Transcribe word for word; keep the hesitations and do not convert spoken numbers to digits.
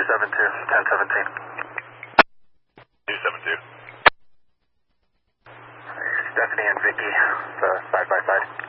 seven two, ten seventeen. two seven two. Stephanie and Vicky, uh, side by side.